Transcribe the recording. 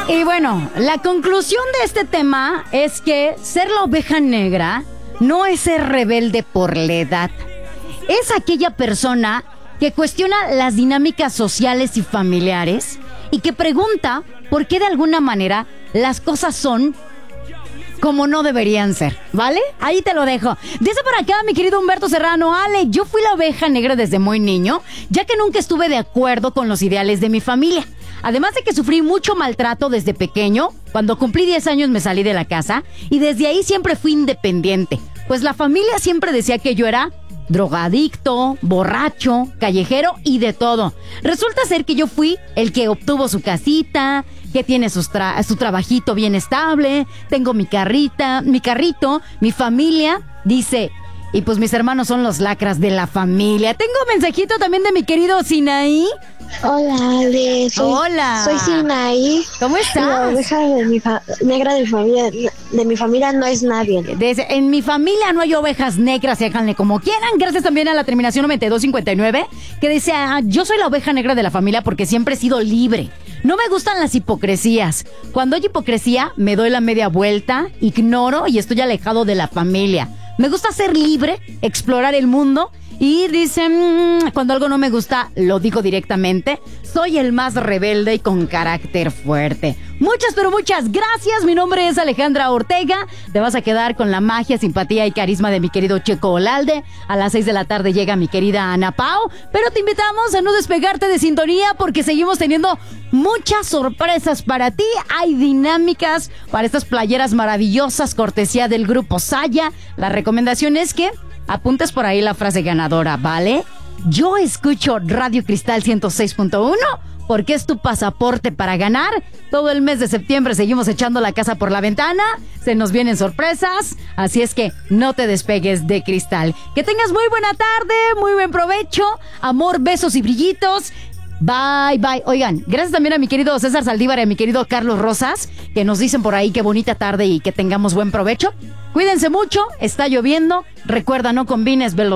Y bueno, la conclusión de este tema es que ser la oveja negra no es ser rebelde por la edad. Es aquella persona que cuestiona las dinámicas sociales y familiares y que pregunta por qué de alguna manera las cosas son como no deberían ser, ¿vale? Ahí te lo dejo. Dice por acá mi querido Humberto Serrano: Ale, yo fui la oveja negra desde muy niño, ya que nunca estuve de acuerdo con los ideales de mi familia. Además de que sufrí mucho maltrato desde pequeño, cuando cumplí 10 años me salí de la casa y desde ahí siempre fui independiente, pues la familia siempre decía que yo era drogadicto, borracho, callejero y de todo. Resulta ser que yo fui el que obtuvo su casita, que tiene su trabajito bien estable, tengo mi carrito, mi familia, dice, y pues mis hermanos son los lacras de la familia. Tengo un mensajito también de mi querido Sinaí. Hola, Ale. Soy Sinaí. ¿Cómo estás? La oveja negra de mi familia no es nadie. En mi familia no hay ovejas negras, y háganle como quieran. Gracias también a la terminación 9259, que dice, yo soy la oveja negra de la familia porque siempre he sido libre. No me gustan las hipocresías. Cuando hay hipocresía, me doy la media vuelta, ignoro y estoy alejado de la familia. Me gusta ser libre, explorar el mundo. Y dicen, cuando algo no me gusta, lo digo directamente. Soy el más rebelde y con carácter fuerte. Muchas, pero muchas gracias. Mi nombre es Alejandra Ortega. Te vas a quedar con la magia, simpatía y carisma de mi querido Checo Olalde. A las 6 de la tarde llega mi querida Ana Pau. Pero te invitamos a no despegarte de sintonía porque seguimos teniendo muchas sorpresas para ti. Hay dinámicas para estas playeras maravillosas, cortesía del Grupo Saya. La recomendación es que apuntes por ahí la frase ganadora, ¿vale? Yo escucho Radio Cristal 106.1 porque es tu pasaporte para ganar. Todo el mes de septiembre seguimos echando la casa por la ventana. Se nos vienen sorpresas. Así es que no te despegues de Cristal. Que tengas muy buena tarde, muy buen provecho. Amor, besos y brillitos. Bye, bye. Oigan, gracias también a mi querido César Saldívar y a mi querido Carlos Rosas, que nos dicen por ahí qué bonita tarde y que tengamos buen provecho. Cuídense mucho, está lloviendo. Recuerda, no combines velocidad